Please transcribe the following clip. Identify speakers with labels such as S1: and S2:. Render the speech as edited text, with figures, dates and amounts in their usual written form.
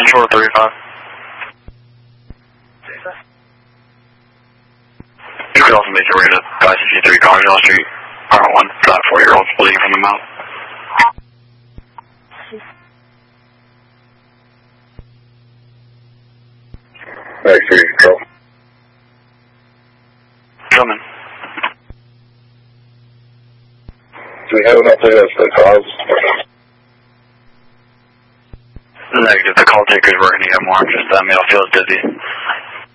S1: Control 35. You could also make your way to 563 Cardinal Street, R1, flat 4-year-old bleeding from the mouth.
S2: Control.
S1: Coming.
S2: Do we have enough data for the cause?
S1: Negative. The call takers were going to get more. Just that male feels dizzy.